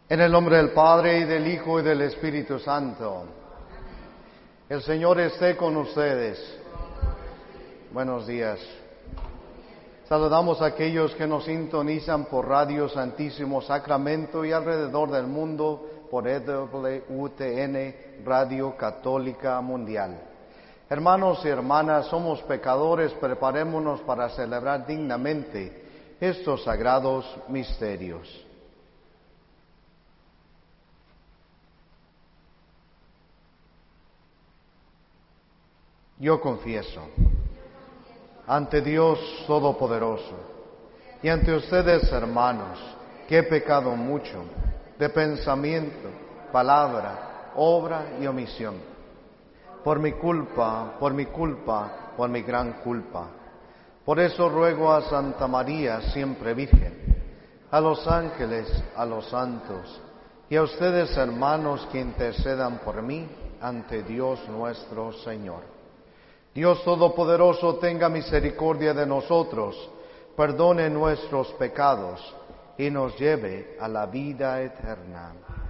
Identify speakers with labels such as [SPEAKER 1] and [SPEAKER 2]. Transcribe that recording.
[SPEAKER 1] En el nombre del Padre, y del Hijo, y del Espíritu Santo. El Señor esté con ustedes. Buenos días. Saludamos a aquellos que nos sintonizan por Radio Santísimo Sacramento y alrededor del mundo por EWTN, Radio Católica Mundial. Hermanos y hermanas, somos pecadores, preparémonos para celebrar dignamente estos sagrados misterios. Yo confieso ante Dios Todopoderoso y ante ustedes, hermanos, que he pecado mucho de pensamiento, palabra, obra y omisión. Por mi culpa, por mi gran culpa. Por eso ruego a Santa María, siempre Virgen, a los ángeles, a los santos, y a ustedes, hermanos, que intercedan por mí ante Dios nuestro Señor. Dios Todopoderoso tenga misericordia de nosotros, perdone nuestros pecados y nos lleve a la vida eterna.